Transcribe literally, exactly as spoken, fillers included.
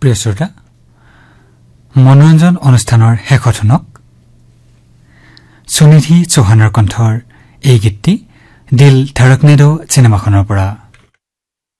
প্ৰিয় শ্ৰোতা, মনোৰঞ্জন অনুষ্ঠানৰ শেষত শুনক সুনিধি চৌহানৰ কণ্ঠৰ এই গীতটি দিল ধড়কনে দো চিনেমাখনৰ পৰা।